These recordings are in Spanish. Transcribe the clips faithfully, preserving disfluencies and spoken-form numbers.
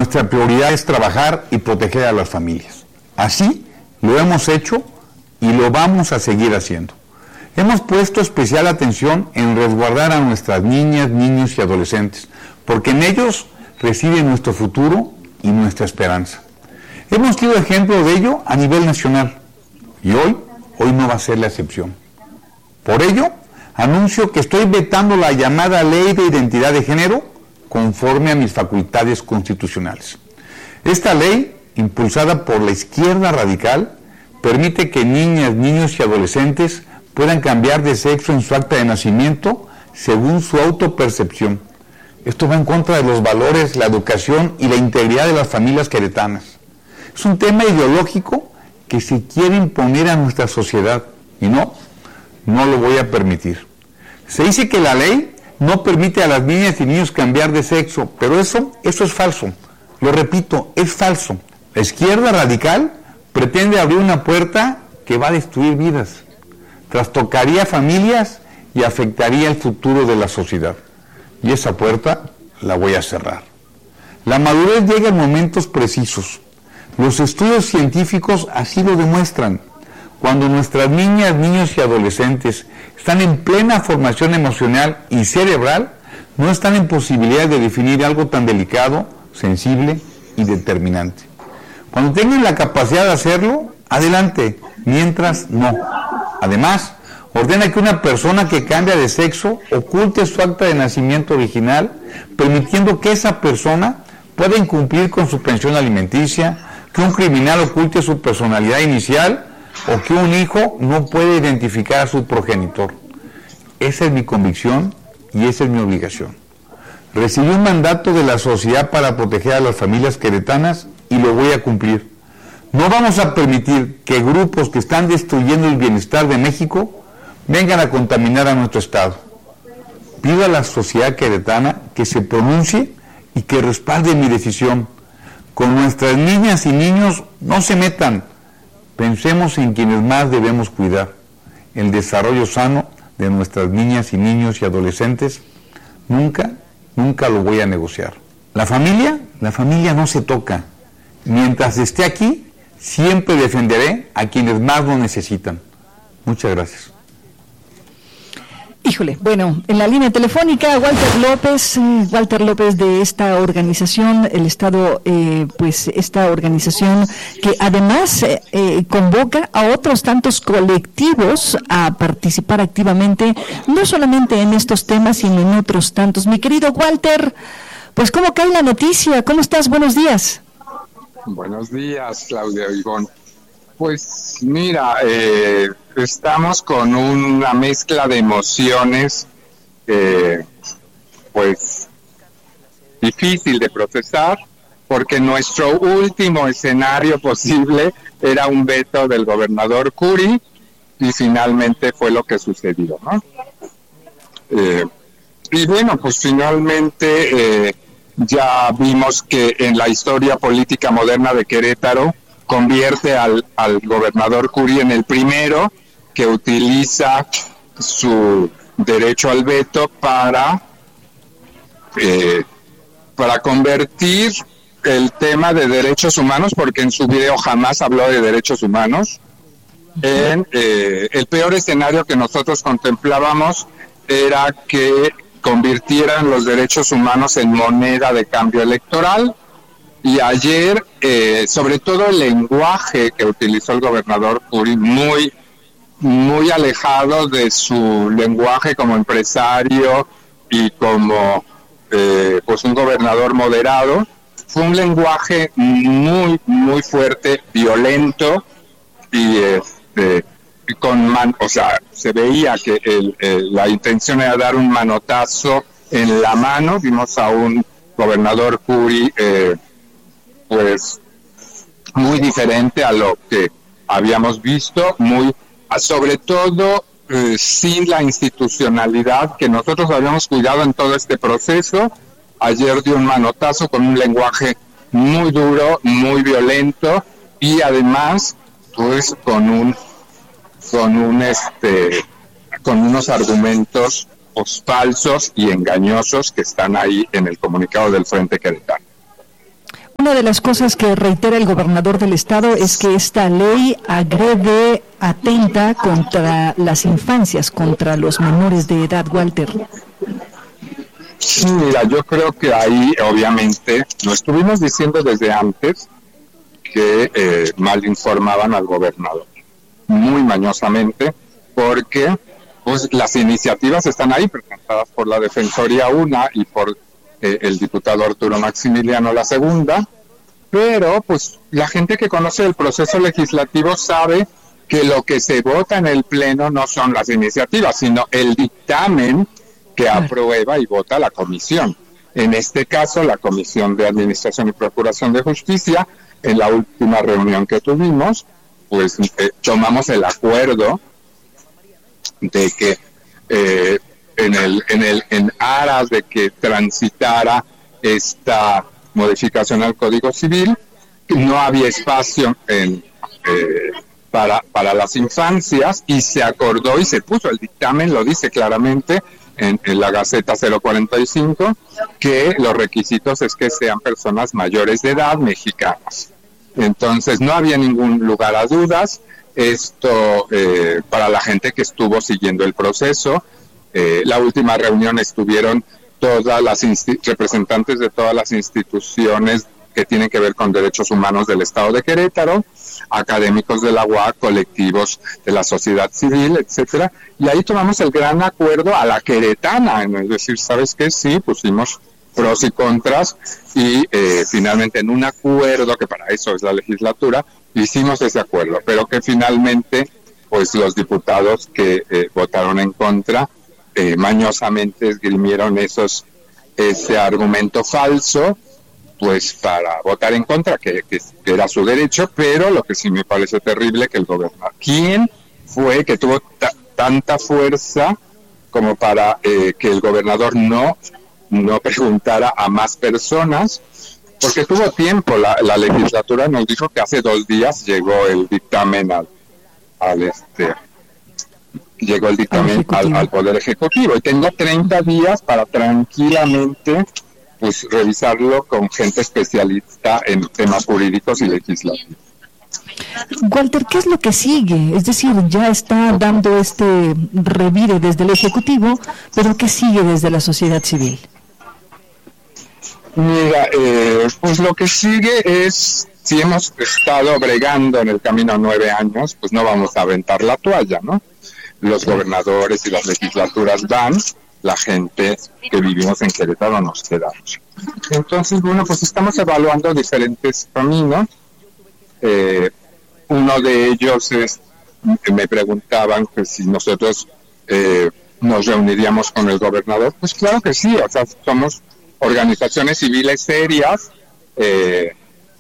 nuestra prioridad es trabajar y proteger a las familias. Así lo hemos hecho y lo vamos a seguir haciendo. Hemos puesto especial atención en resguardar a nuestras niñas, niños y adolescentes, porque en ellos reside nuestro futuro y nuestra esperanza. Hemos sido ejemplo de ello a nivel nacional y hoy, hoy no va a ser la excepción. Por ello, anuncio que estoy vetando la llamada Ley de Identidad de Género conforme a mis facultades constitucionales. Esta ley, impulsada por la izquierda radical, permite que niñas, niños y adolescentes puedan cambiar de sexo en su acta de nacimiento según su autopercepción. Esto va en contra de los valores, la educación y la integridad de las familias queretanas. Es un tema ideológico que se quiere imponer a nuestra sociedad y no, no lo voy a permitir. Se dice que la ley no permite a las niñas y niños cambiar de sexo, pero eso, eso es falso. Lo repito, es falso. La izquierda radical pretende abrir una puerta que va a destruir vidas, trastocaría familias y afectaría el futuro de la sociedad. Y esa puerta la voy a cerrar. La madurez llega en momentos precisos. Los estudios científicos así lo demuestran. Cuando nuestras niñas, niños y adolescentes están en plena formación emocional y cerebral, no están en posibilidad de definir algo tan delicado, sensible y determinante. Cuando tengan la capacidad de hacerlo, adelante, mientras no. Además, ordena que una persona que cambia de sexo oculte su acta de nacimiento original, permitiendo que esa persona pueda incumplir con su pensión alimenticia, que un criminal oculte su personalidad inicial o que un hijo no puede identificar a su progenitor. Esa es mi convicción y esa es mi obligación. Recibí un mandato de la sociedad para proteger a las familias queretanas y lo voy a cumplir. No vamos a permitir que grupos que están destruyendo el bienestar de México vengan a contaminar a nuestro Estado. Pido a la sociedad queretana que se pronuncie y que respalde mi decisión. Con nuestras niñas y niños no se metan. Pensemos en quienes más debemos cuidar. El desarrollo sano de nuestras niñas y niños y adolescentes nunca, nunca lo voy a negociar. La familia, la familia no se toca. Mientras esté aquí, siempre defenderé a quienes más lo necesitan. Muchas gracias. Híjole, bueno, en la línea telefónica Walter López, Walter López de esta organización, el Estado, eh, pues esta organización que además eh, eh, convoca a otros tantos colectivos a participar activamente, no solamente en estos temas, sino en otros tantos. Mi querido Walter, pues ¿cómo cae la noticia? ¿Cómo estás? Buenos días. Buenos días, Claudia Ivonne. Pues mira, eh, estamos con una mezcla de emociones, eh, pues difícil de procesar, porque nuestro último escenario posible era un veto del gobernador Curi y finalmente fue lo que sucedió, ¿no? Eh, y bueno, pues finalmente eh, ya vimos que en la historia política moderna de Querétaro convierte al, al gobernador Curi en el primero que utiliza su derecho al veto para, eh, para convertir el tema de derechos humanos, porque en su video jamás habló de derechos humanos, en eh, el peor escenario que nosotros contemplábamos era que convirtieran los derechos humanos en moneda de cambio electoral. Y ayer, eh, sobre todo el lenguaje que utilizó el gobernador Curi, muy, muy alejado de su lenguaje como empresario y como eh, pues un gobernador moderado, fue un lenguaje muy, muy fuerte, violento y este, con man, o sea, se veía que el, el, la intención era dar un manotazo en la mano. Vimos a un gobernador Curi eh, pues muy diferente a lo que habíamos visto, muy sobre todo eh, sin la institucionalidad que nosotros habíamos cuidado en todo este proceso. Ayer dio un manotazo con un lenguaje muy duro, muy violento y además pues con un con un este con unos argumentos pues, falsos y engañosos que están ahí en el comunicado del Frente Queretano. una de las cosas que reitera el gobernador del estado es que esta ley agrede, atenta contra las infancias, contra los menores de edad, Walter. Sí, mira, yo creo que ahí obviamente lo estuvimos diciendo desde antes que eh, mal informaban al gobernador, muy mañosamente, porque pues las iniciativas están ahí presentadas por la Defensoría una y por eh, el diputado Arturo Maximiliano la segunda, pero pues la gente que conoce el proceso legislativo sabe que lo que se vota en el Pleno no son las iniciativas, sino el dictamen que aprueba y vota la comisión. En este caso, la Comisión de Administración y Procuración de Justicia, en la última reunión que tuvimos, pues eh, tomamos el acuerdo de que eh, en el en el en aras de que transitara esta modificación al Código Civil, no había espacio en eh, para para las infancias, y se acordó y se puso, el dictamen lo dice claramente en, en la Gaceta cero cuarenta y cinco, que los requisitos es que sean personas mayores de edad mexicanas. Entonces no había ningún lugar a dudas. Esto eh, para la gente que estuvo siguiendo el proceso. Eh, la última reunión estuvieron todas las insti- representantes de todas las instituciones que tienen que ver con derechos humanos del Estado de Querétaro, académicos de la U A C, colectivos de la sociedad civil, etcétera, y ahí tomamos el gran acuerdo a la queretana, es decir, ¿sabes qué? Sí, pusimos pros y contras, y eh, finalmente en un acuerdo, que para eso es la legislatura, hicimos ese acuerdo, pero que finalmente pues los diputados que eh, votaron en contra eh, mañosamente esgrimieron esos ese argumento falso, pues para votar en contra, que, que, que era su derecho, pero lo que sí me parece terrible que el gobernador, ¿quién fue que tuvo ta- tanta fuerza como para eh, que el gobernador no no preguntara a más personas? Porque tuvo tiempo, la, la legislatura nos dijo que hace dos días llegó el dictamen al, al este llegó el dictamen al, al Poder Ejecutivo, y tengo treinta días para tranquilamente pues revisarlo con gente especialista en temas jurídicos y legislativos. Walter, ¿qué es lo que sigue? Es decir, ya está dando este revire desde el Ejecutivo, pero ¿qué sigue desde la sociedad civil? Mira, eh, pues lo que sigue es, si hemos estado bregando en el camino nueve años, pues no vamos a aventar la toalla, ¿no? Los gobernadores y las legislaturas dan, la gente que vivimos en Querétaro nos quedamos. Entonces, bueno, pues estamos evaluando diferentes caminos. Eh, uno de ellos es, me preguntaban que si nosotros eh, nos reuniríamos con el gobernador. Pues claro que sí, o sea, somos organizaciones civiles serias, eh,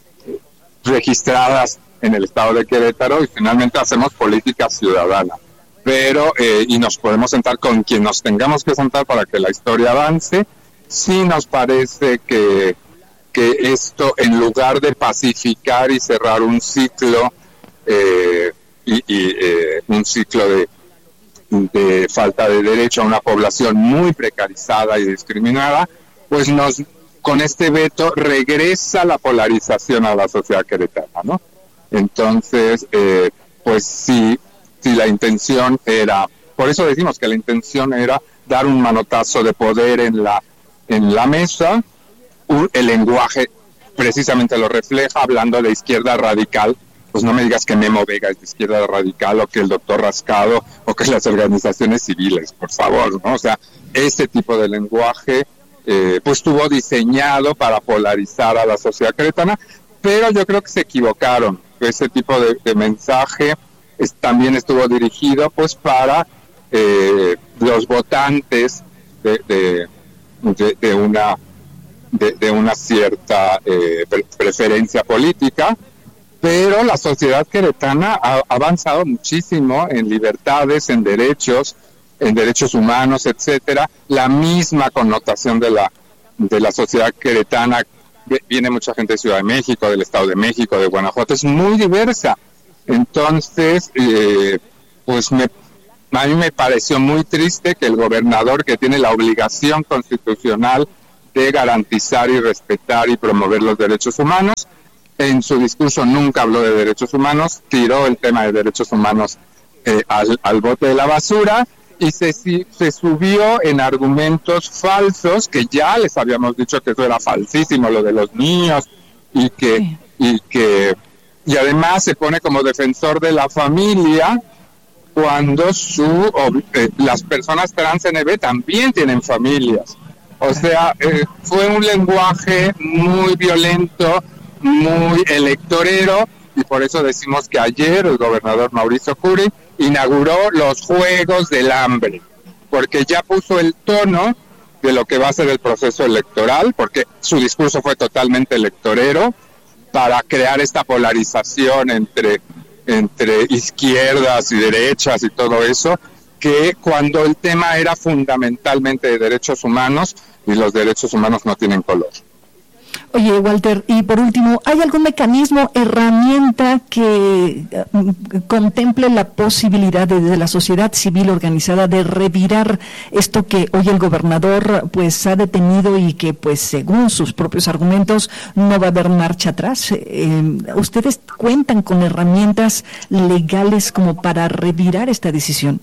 registradas en el estado de Querétaro, y finalmente hacemos política ciudadana. Pero, eh, y nos podemos sentar con quien nos tengamos que sentar para que la historia avance. Sí nos parece que, que esto, en lugar de pacificar y cerrar un ciclo, eh, y, y eh, un ciclo de, de falta de derecho a una población muy precarizada y discriminada, pues nos, con este veto regresa la polarización a la sociedad queretana, ¿no? Entonces, eh, pues sí, si la intención era, por eso decimos que la intención era dar un manotazo de poder en la en la mesa, un, el lenguaje precisamente lo refleja, hablando de izquierda radical, pues no me digas que Memo Vega es de izquierda radical, o que el doctor Rascado, o que las organizaciones civiles, por favor, ¿no? O sea, este tipo de lenguaje eh, pues estuvo diseñado para polarizar a la sociedad queretana, pero yo creo que se equivocaron. Ese tipo de, de mensaje es, también estuvo dirigido pues para eh, los votantes de, de, de, de una de, de una cierta eh, pre- preferencia política, pero la sociedad queretana ha avanzado muchísimo en libertades, en derechos, en derechos humanos, etcétera. La misma connotación de la de la sociedad queretana, viene mucha gente de Ciudad de México, del Estado de México, de Guanajuato, es muy diversa. Entonces, eh, pues me, a mí me pareció muy triste que el gobernador, que tiene la obligación constitucional de garantizar y respetar y promover los derechos humanos. En su discurso nunca habló de derechos humanos, tiró el tema de derechos humanos eh, al, al bote de la basura y se, se subió en argumentos falsos, que ya les habíamos dicho que eso era falsísimo, lo de los niños, y que, sí. y que y además se pone como defensor de la familia, cuando su eh, las personas trans N B también tienen familias. O sea, eh, fue un lenguaje muy violento, muy electorero, y por eso decimos que ayer el gobernador Mauricio Curi inauguró los Juegos del Hambre, porque ya puso el tono de lo que va a ser el proceso electoral, porque su discurso fue totalmente electorero, para crear esta polarización entre, entre izquierdas y derechas y todo eso, que cuando el tema era fundamentalmente de derechos humanos, y los derechos humanos no tienen color. Oye, Walter, y por último, ¿hay algún mecanismo, herramienta que uh, contemple la posibilidad de, de la sociedad civil organizada de revirar esto que hoy el gobernador pues ha detenido y que pues según sus propios argumentos no va a haber marcha atrás? Eh, ¿Ustedes cuentan con herramientas legales como para revirar esta decisión?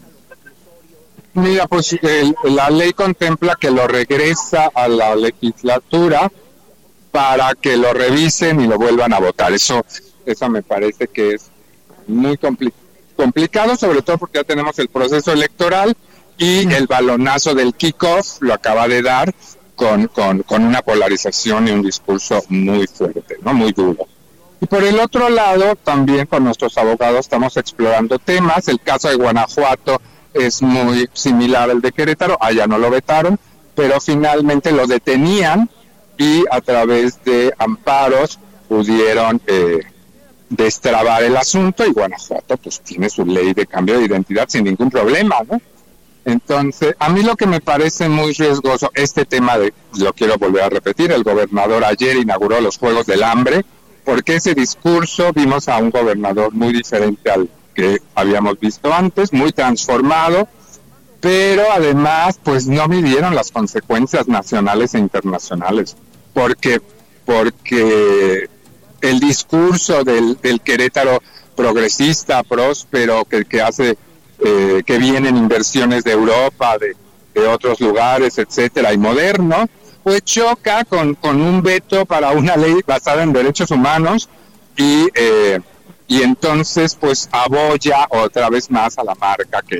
Mira, pues el, la ley contempla que lo regresa a la legislatura para que lo revisen y lo vuelvan a votar. Eso eso me parece que es muy compli- complicado, sobre todo porque ya tenemos el proceso electoral y el balonazo del kickoff lo acaba de dar con, con, con una polarización y un discurso muy fuerte, ¿no? Muy duro. Y por el otro lado, también con nuestros abogados estamos explorando temas. El caso de Guanajuato es muy similar al de Querétaro, allá no lo vetaron, pero finalmente lo detenían y a través de amparos pudieron eh, destrabar el asunto, y Guanajuato pues tiene su ley de cambio de identidad sin ningún problema, ¿no? Entonces, a mí lo que me parece muy riesgoso, este tema de, lo quiero volver a repetir, el gobernador ayer inauguró los Juegos del Hambre, porque ese discurso vimos a un gobernador muy diferente al que habíamos visto antes, muy transformado, pero además pues no midieron las consecuencias nacionales e internacionales, porque porque el discurso del, del Querétaro progresista, próspero, que, que hace eh, que vienen inversiones de Europa, de, de otros lugares, etcétera, y moderno, pues choca con, con un veto para una ley basada en derechos humanos, y eh, y entonces pues abolla otra vez más a la marca que...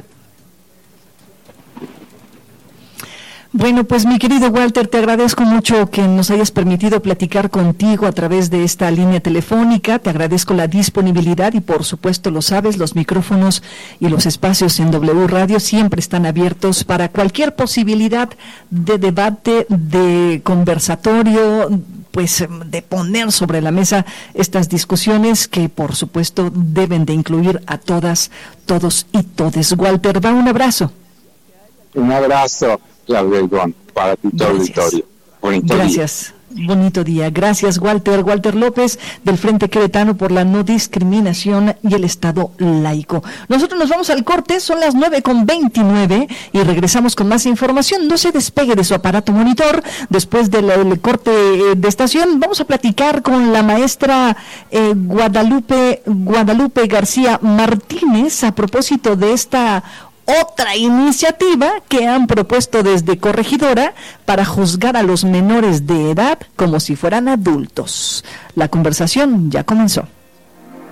Bueno, pues mi querido Walter, te agradezco mucho que nos hayas permitido platicar contigo a través de esta línea telefónica. Te agradezco la disponibilidad y, por supuesto, lo sabes, los micrófonos y los espacios en W Radio siempre están abiertos para cualquier posibilidad de debate, de conversatorio, pues de poner sobre la mesa estas discusiones que, por supuesto, deben de incluir a todas, todos y todes. Walter, va un abrazo. Un abrazo, Claudia Ivonne, para ti todo el auditorio. Bonito Gracias. Día. Bonito día. Gracias, Walter. Walter López, del Frente Queretano por la No Discriminación y el Estado Laico. Nosotros nos vamos al corte, son las nueve con veintinueve y regresamos con más información. No se despegue de su aparato monitor. Después del, del corte de estación, vamos a platicar con la maestra eh, Guadalupe, Guadalupe García Martínez a propósito de esta otra iniciativa que han propuesto desde Corregidora para juzgar a los menores de edad como si fueran adultos. La conversación ya comenzó.